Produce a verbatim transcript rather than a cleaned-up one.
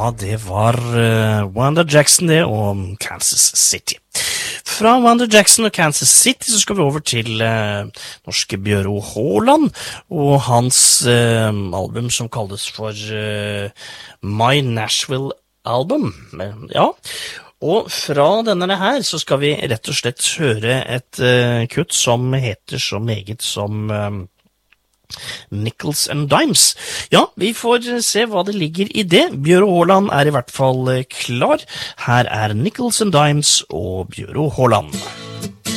Ja, det var uh, Wanda Jackson det, og Kansas City. Fra Wanda Jackson og Kansas City så skal vi over til uh, norske Bjøro Haaland, og hans uh, album som kalles for uh, My Nashville Album. Ja, og fra denne her så skal vi rett og slett høre et uh, kutt som heter så meget som... Uh, Nickels and Dimes. Ja, vi får se hva det ligger i det. Bjøro Haaland er i hvert fall klar. Her er Nickels and Dimes og Bjøro Haaland.